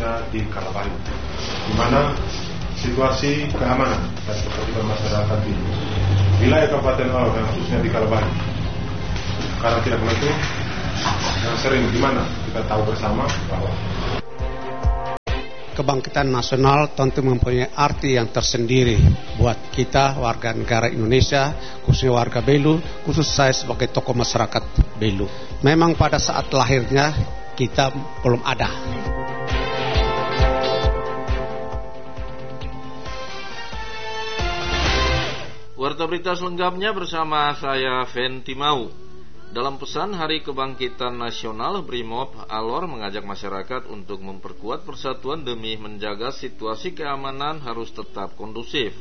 khususnya di Kalabahi, di mana situasi keamanan dan ketertiban masyarakat di wilayah Kabupaten Alor dan khususnya di Kalabahi karena tidak menentu yang sering di mana kita tahu bersama bahwa kebangkitan nasional tentu mempunyai arti yang tersendiri buat kita warga negara Indonesia, khususnya warga Belu, khusus saya sebagai tokoh masyarakat Belu. Memang pada saat lahirnya kita belum ada. Warta berita selengkapnya bersama saya Ventimau. Dalam pesan Hari Kebangkitan Nasional, Brimob Alor mengajak masyarakat untuk memperkuat persatuan demi menjaga situasi keamanan harus tetap kondusif.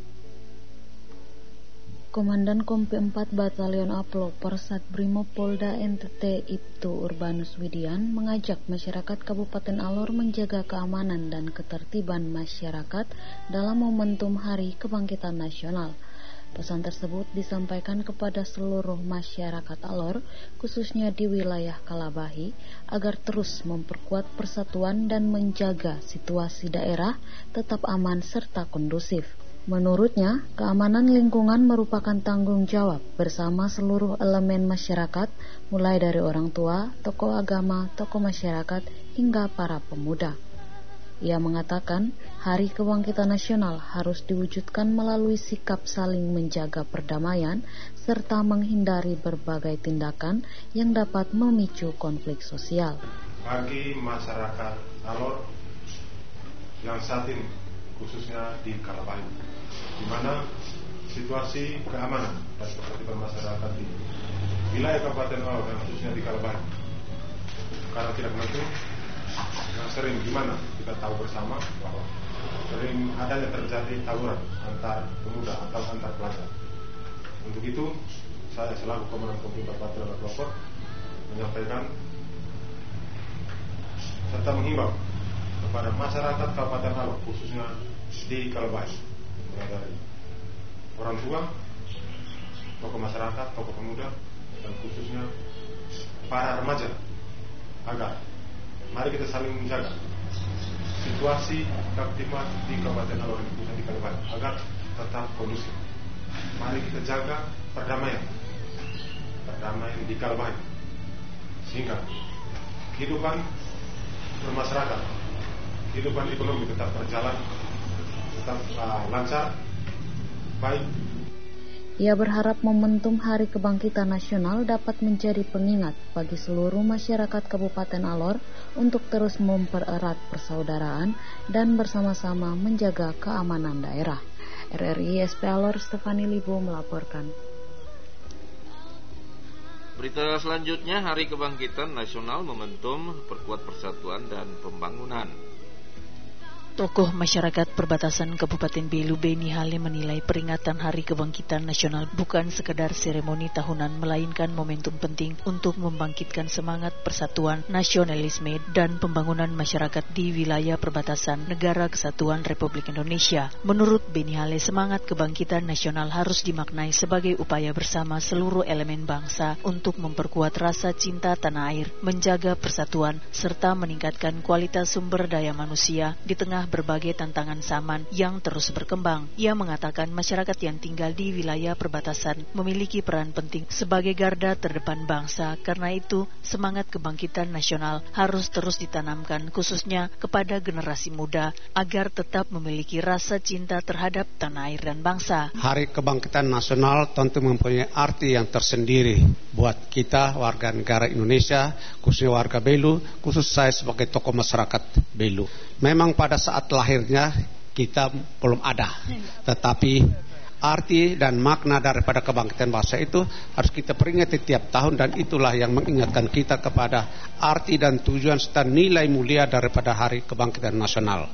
Komandan Kompi 4 Batalion Aplo Persat Brimob Polda NTT Ibtu Urbanus Widian mengajak masyarakat Kabupaten Alor menjaga keamanan dan ketertiban masyarakat dalam momentum Hari Kebangkitan Nasional. Pesan tersebut disampaikan kepada seluruh masyarakat Alor, khususnya di wilayah Kalabahi, agar terus memperkuat persatuan dan menjaga situasi daerah tetap aman serta kondusif. Menurutnya, keamanan lingkungan merupakan tanggung jawab bersama seluruh elemen masyarakat, mulai dari orang tua, tokoh agama, tokoh masyarakat, hingga para pemuda. Ia mengatakan, Hari Kebangkitan Nasional harus diwujudkan melalui sikap saling menjaga perdamaian serta menghindari berbagai tindakan yang dapat memicu konflik sosial. Bagi masyarakat Alor yang saat ini, khususnya di Kalabahi, di mana situasi keamanan dan ketertiban masyarakat di wilayah Kabupaten Alor dan khususnya di Kalabahi karena tidak menentu yang sering di mana kita tahu bersama bahwa sering adanya terjadi tawuran antar pemuda atau antar pelajar. Untuk itu, saya selaku Komandan Kompi 4 Batalion Aplo menyampaikan serta menghimbau kepada masyarakat Kabupaten Alor khususnya di Kalabahi, mulai dari orang tua, tokoh masyarakat, tokoh pemuda, dan khususnya para remaja, agar mari kita saling menjaga situasi ketertiban di Kabupaten Alor dan di Kalabahi agar tetap kondusif. Mari kita jaga perdamaian di Kalabahi sehingga kehidupan bermasyarakat, kehidupan ekonomi tetap berjalan, tetap lancar, baik. Ia berharap momentum Hari Kebangkitan Nasional dapat menjadi pengingat bagi seluruh masyarakat Kabupaten Alor untuk terus mempererat persaudaraan dan bersama-sama menjaga keamanan daerah. RRI SP Alor Stefani Libo melaporkan. Berita selanjutnya, Hari Kebangkitan Nasional momentum perkuat persatuan dan pembangunan. Tokoh masyarakat perbatasan Kabupaten Belu Beni Hale menilai peringatan Hari Kebangkitan Nasional bukan sekedar seremoni tahunan, melainkan momentum penting untuk membangkitkan semangat persatuan, nasionalisme, dan pembangunan masyarakat di wilayah perbatasan Negara Kesatuan Republik Indonesia. Menurut Beni Hale, semangat kebangkitan nasional harus dimaknai sebagai upaya bersama seluruh elemen bangsa untuk memperkuat rasa cinta tanah air, menjaga persatuan, serta meningkatkan kualitas sumber daya manusia di tengah berbagai tantangan zaman yang terus berkembang. Ia mengatakan masyarakat yang tinggal di wilayah perbatasan memiliki peran penting sebagai garda terdepan bangsa. Karena itu, semangat kebangkitan nasional harus terus ditanamkan khususnya kepada generasi muda agar tetap memiliki rasa cinta terhadap tanah air dan bangsa. Hari Kebangkitan Nasional tentu mempunyai arti yang tersendiri buat kita warga negara Indonesia, khususnya warga Belu, khusus saya sebagai tokoh masyarakat Belu. Memang pada saat lahirnya kita belum ada, tetapi arti dan makna daripada kebangkitan bangsa itu harus kita peringati tiap tahun, dan itulah yang mengingatkan kita kepada arti dan tujuan serta nilai mulia daripada Hari Kebangkitan Nasional.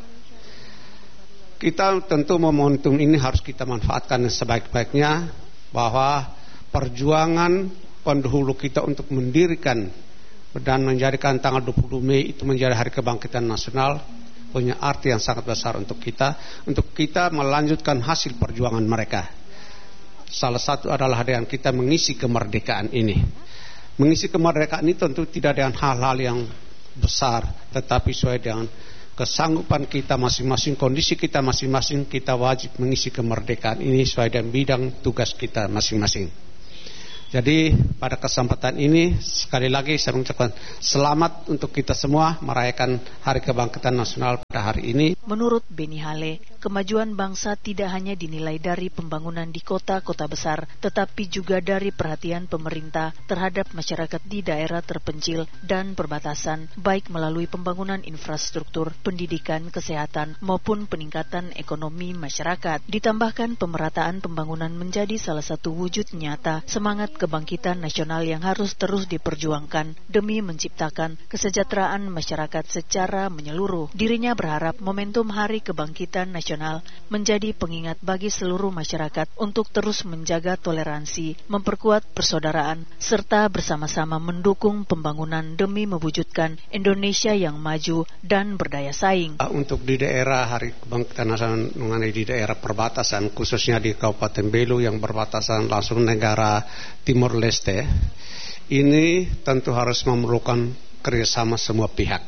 Kita tentu momentum ini harus kita manfaatkan sebaik-baiknya, bahwa perjuangan pendahulu kita untuk mendirikan dan menjadikan tanggal 20 Mei itu menjadi Hari Kebangkitan Nasional punya arti yang sangat besar untuk kita melanjutkan hasil perjuangan mereka. Salah satu adalah dengan kita mengisi kemerdekaan ini. Mengisi kemerdekaan ini tentu tidak dengan hal-hal yang besar, tetapi sesuai dengan kesanggupan kita masing-masing, kondisi kita masing-masing, kita wajib mengisi kemerdekaan ini sesuai dengan bidang tugas kita masing-masing. Jadi pada kesempatan ini sekali lagi saya mengucapkan selamat untuk kita semua merayakan Hari Kebangkitan Nasional pada hari ini. Menurut Beni Hale, kemajuan bangsa tidak hanya dinilai dari pembangunan di kota-kota besar, tetapi juga dari perhatian pemerintah terhadap masyarakat di daerah terpencil dan perbatasan, baik melalui pembangunan infrastruktur, pendidikan, kesehatan, maupun peningkatan ekonomi masyarakat. Ditambahkan pemerataan pembangunan menjadi salah satu wujud nyata semangat kebangkitan nasional yang harus terus diperjuangkan demi menciptakan kesejahteraan masyarakat secara menyeluruh. Dirinya berharap momentum Hari Kebangkitan Nasional menjadi pengingat bagi seluruh masyarakat untuk terus menjaga toleransi, memperkuat persaudaraan, serta bersama-sama mendukung pembangunan demi mewujudkan Indonesia yang maju dan berdaya saing. Untuk di daerah Hari Kebangkitan Nasional mengenai di daerah perbatasan, khususnya di Kabupaten Belu yang berbatasan langsung negara Timor Leste, ini tentu harus memerlukan kerjasama semua pihak.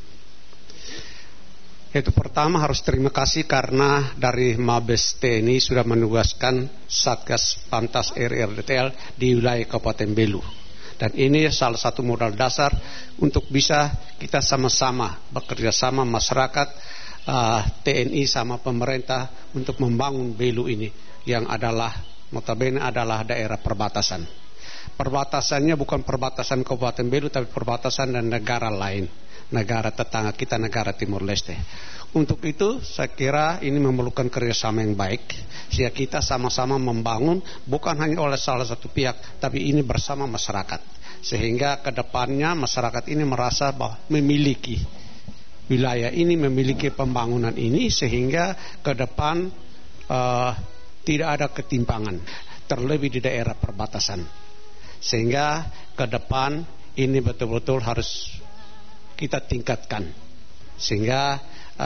Itu pertama harus terima kasih karena dari Mabes TNI sudah menugaskan Satgas Pantas RRDTL di wilayah Kabupaten Belu. Dan ini salah satu modal dasar untuk bisa kita sama-sama bekerja sama masyarakat, TNI sama pemerintah untuk membangun Belu ini yang adalah notabene adalah daerah perbatasan. Perbatasannya bukan perbatasan Kabupaten Belu tapi perbatasan dan negara lain, negara tetangga kita, negara Timor Leste. Untuk itu saya kira ini memerlukan kerjasama yang baik sehingga kita sama-sama membangun bukan hanya oleh salah satu pihak tapi ini bersama masyarakat, sehingga kedepannya masyarakat ini merasa bahwa memiliki wilayah ini, memiliki pembangunan ini, sehingga ke depan tidak ada ketimpangan, terlebih di daerah perbatasan. Sehingga ke depan ini betul-betul harus kita tingkatkan, sehingga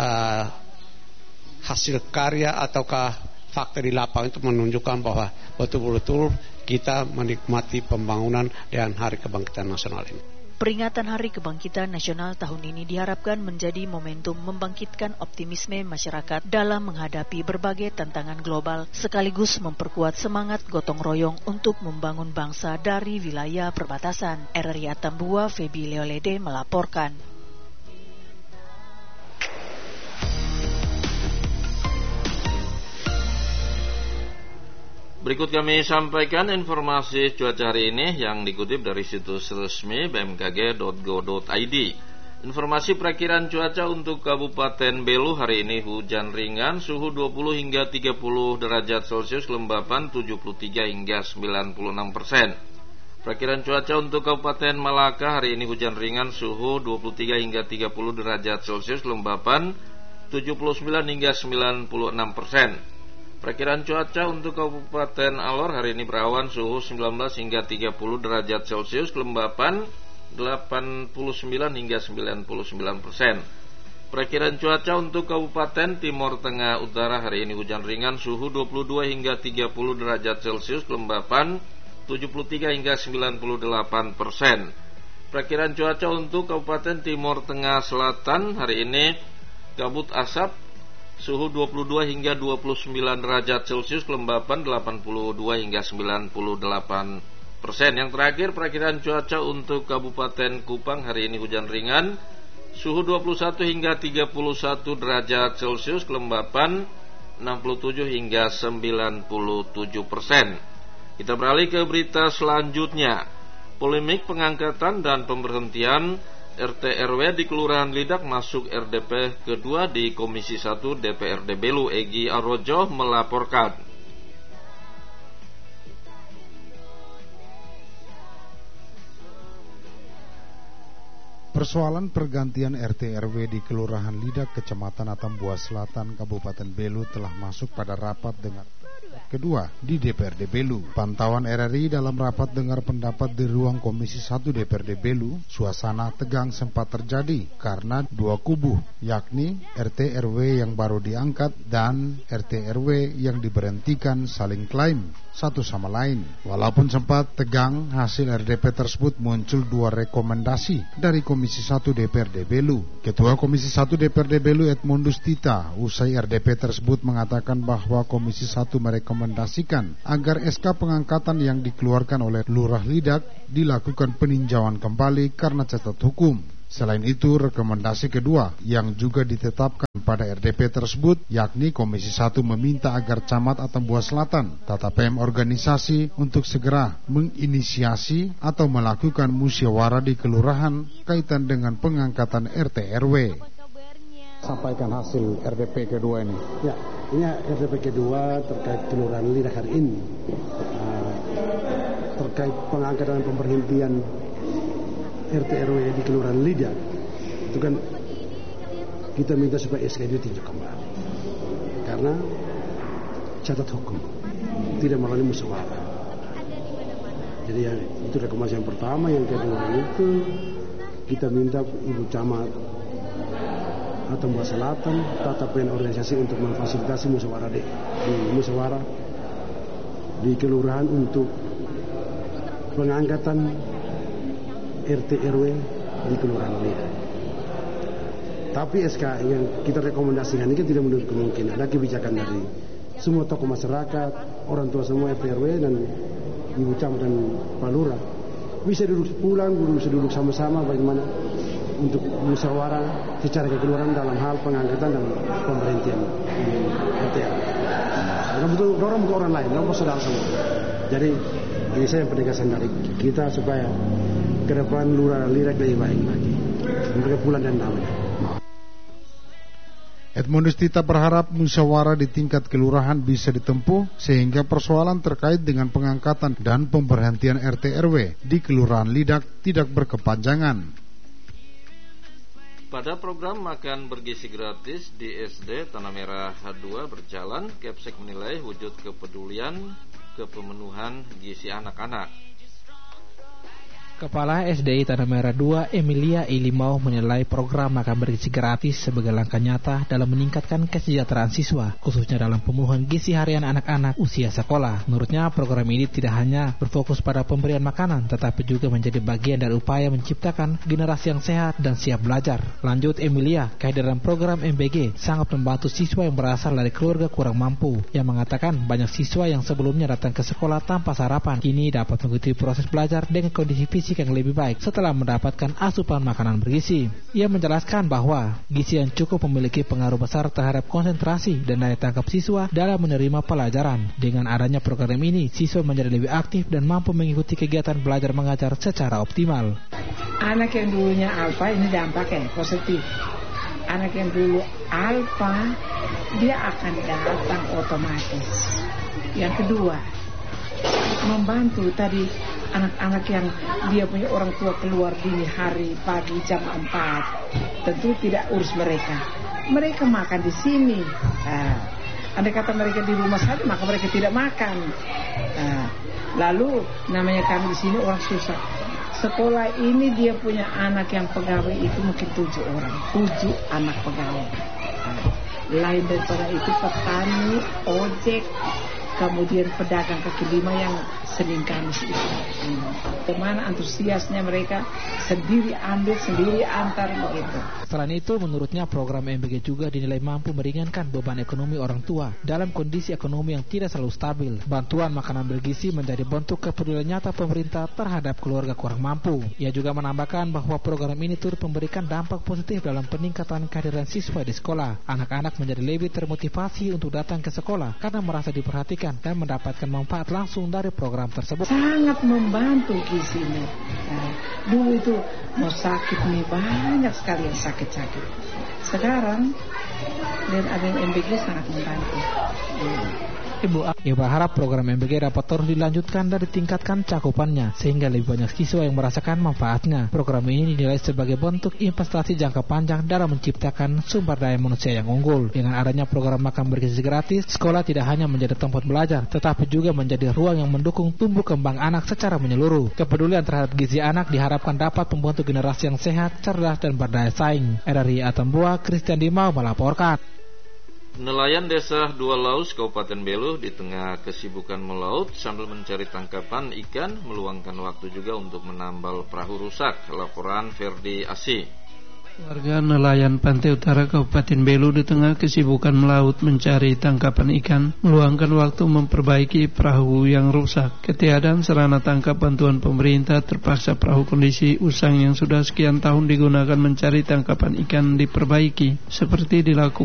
hasil karya ataukah fakta di lapangan itu menunjukkan bahwa betul-betul kita menikmati pembangunan dan Hari Kebangkitan Nasional ini. Peringatan Hari Kebangkitan Nasional tahun ini diharapkan menjadi momentum membangkitkan optimisme masyarakat dalam menghadapi berbagai tantangan global, sekaligus memperkuat semangat gotong royong untuk membangun bangsa dari wilayah perbatasan. RRI Atambua, Febi Leolede melaporkan. Berikut kami sampaikan informasi cuaca hari ini yang dikutip dari situs resmi bmkg.go.id. Informasi perakiraan cuaca untuk Kabupaten Belu hari ini hujan ringan, suhu 20 hingga 30 derajat Celcius, kelembapan 73 hingga 96%. Perakiraan cuaca untuk Kabupaten Malaka hari ini hujan ringan, suhu 23 hingga 30 derajat Celcius, kelembapan 79 hingga 96%. Perakiraan cuaca untuk Kabupaten Alor hari ini berawan, suhu 19 hingga 30 derajat Celcius, kelembapan 89 hingga 99%. Perakiraan cuaca untuk Kabupaten Timor Tengah Utara hari ini hujan ringan, suhu 22 hingga 30 derajat Celcius, kelembapan 73 hingga 98%. Perakiraan cuaca untuk Kabupaten Timor Tengah Selatan hari ini kabut asap, suhu 22 hingga 29 derajat Celcius, kelembapan 82 hingga 98%. Yang terakhir, perakiraan cuaca untuk Kabupaten Kupang hari ini hujan ringan, suhu 21 hingga 31 derajat Celcius, kelembapan 67 hingga 97%. Kita beralih ke berita selanjutnya. Polemik pengangkatan dan pemberhentian RT RW di Kelurahan Lidak masuk RDP kedua di Komisi 1 DPRD Belu. Egi Arojo melaporkan. Persoalan pergantian RT RW di Kelurahan Lidak, Kecamatan Atambua Selatan, Kabupaten Belu telah masuk pada rapat dengan Kedua, di DPRD Belu. Pantauan RRI dalam rapat dengar pendapat di ruang Komisi 1 DPRD Belu, suasana tegang sempat terjadi karena dua kubu, yakni RT RW yang baru diangkat dan RT RW yang diberhentikan saling klaim satu sama lain. Walaupun sempat tegang, hasil RDP tersebut muncul dua rekomendasi dari Komisi 1 DPRD Belu. Ketua Komisi 1 DPRD Belu Edmundus Tita usai RDP tersebut mengatakan bahwa Komisi 1 merekomendasikan agar SK pengangkatan yang dikeluarkan oleh Lurah Lidak dilakukan peninjauan kembali karena cacat hukum. Selain itu, rekomendasi kedua yang juga ditetapkan pada RDP tersebut, yakni Komisi 1 meminta agar Camat Atambua Selatan, Tata PM organisasi untuk segera menginisiasi atau melakukan musyawarah di kelurahan kaitan dengan pengangkatan RT RW. Sampaikan hasil RDP kedua ini. Ya, ini RDP kedua terkait kelurahan Lidak hari ini, terkait pengangkatan dan pemberhentian RT RW di kelurahan Lidak. Itu kan kita minta supaya SK ini ditinjau kembali karena catat hukum, tidak melalui musyawarah. Jadi ya, itu rekomendasi yang pertama. Yang kedua itu kita minta Ibu Camat Atambua Selatan, Tata PM organisasi untuk memfasilitasi musyawarah di kelurahan untuk pengangkatan RT RW di kelurahan Lidak. Tapi SK yang kita rekomendasikan ini kan tidak menutup kemungkinan ada kebijakan dari semua tokoh masyarakat, orang tua semua RT RW dan Ibu Camat dan Pak Lurah bisa duduk pulang, bisa duduk sama-sama bagaimana untuk musyawarah secara kekeluargaan dalam hal pengangkatan dan pemberhentian di RT RW. Orang bukan orang lain, orang saudara semua. Jadi ini saya penegasan dari kita supaya ke depan Lurah Lidak lebih baik lagi. Mereka pulang dan damai. Edmundus Tita berharap musyawarah di tingkat kelurahan bisa ditempuh sehingga persoalan terkait dengan pengangkatan dan pemberhentian RT RW di kelurahan Lidak tidak berkepanjangan. Pada program makan bergizi gratis di SD Tanah Merah H2 berjalan, Kepsek menilai wujud kepedulian ke pemenuhan gizi anak-anak. Kepala SDI Tanah Merah 2 Emilia Ilimau menilai program makan bergizi gratis sebagai langkah nyata dalam meningkatkan kesejahteraan siswa, khususnya dalam pemenuhan gizi harian anak-anak usia sekolah. Menurutnya program ini tidak hanya berfokus pada pemberian makanan, tetapi juga menjadi bagian dari upaya menciptakan generasi yang sehat dan siap belajar. Lanjut Emilia, kehadiran program MBG sangat membantu siswa yang berasal dari keluarga kurang mampu, yang mengatakan banyak siswa yang sebelumnya datang ke sekolah tanpa sarapan, kini dapat mengikuti proses belajar dengan kondisi fisik yang lebih baik setelah mendapatkan asupan makanan bergizi. Ia menjelaskan bahwa gizi yang cukup memiliki pengaruh besar terhadap konsentrasi dan daya tangkap siswa dalam menerima pelajaran. Dengan adanya program ini, siswa menjadi lebih aktif dan mampu mengikuti kegiatan belajar mengajar secara optimal. Anak yang dulunya alfa ini dampaknya positif. Anak yang dulu alfa dia akan datang otomatis. Yang kedua, membantu tadi anak-anak yang dia punya orang tua keluar dini hari pagi jam 4, tentu tidak urus mereka makan di sini. Andai kata mereka di rumah saja maka mereka tidak makan. Lalu namanya kami di sini orang susah. Sekolah ini dia punya anak yang pegawai itu mungkin 7 orang, 7 anak pegawai. Lain daripada itu petani, ojek, kemudian pedagang kaki lima yang Senin Kamis itu. Bagaimana antusiasnya mereka sendiri ambil, sendiri antar begitu. Selain itu, menurutnya program MBG juga dinilai mampu meringankan beban ekonomi orang tua dalam kondisi ekonomi yang tidak selalu stabil. Bantuan makanan bergizi menjadi bentuk kepedulian nyata pemerintah terhadap keluarga kurang mampu. Ia juga menambahkan bahwa program ini turut memberikan dampak positif dalam peningkatan kehadiran siswa di sekolah. Anak-anak menjadi lebih termotivasi untuk datang ke sekolah karena merasa diperhatikan dan mendapatkan manfaat langsung dari program tersebut. Sangat membantu gizinya. Dulu itu mau sakit nih banyak sekali yang sakit-sakit. Sekarang dengan adanya MBG sangat membantu. Ia berharap program MBG dapat terus dilanjutkan dan ditingkatkan cakupannya sehingga lebih banyak siswa yang merasakan manfaatnya. Program ini dinilai sebagai bentuk investasi jangka panjang dalam menciptakan sumber daya manusia yang unggul. Dengan adanya program makan bergizi gratis, sekolah tidak hanya menjadi tempat belajar belajar, tetapi juga menjadi ruang yang mendukung tumbuh kembang anak secara menyeluruh. Kepedulian terhadap gizi anak diharapkan dapat membentuk generasi yang sehat, cerdas, dan berdaya saing. RRI Atambua, Christian Dimau melaporkan. Nelayan desa Dua Laus, Kabupaten Belu di tengah kesibukan melaut sambil mencari tangkapan ikan meluangkan waktu juga untuk menambal perahu rusak. Laporan Ferdi Asi. Warga nelayan Pantai Utara Kabupaten Belu di tengah kesibukan melaut mencari tangkapan ikan meluangkan waktu memperbaiki perahu yang rusak. Ketiadaan sarana tangkap bantuan pemerintah terpaksa perahu kondisi usang yang sudah sekian tahun digunakan mencari tangkapan ikan diperbaiki seperti dilakukan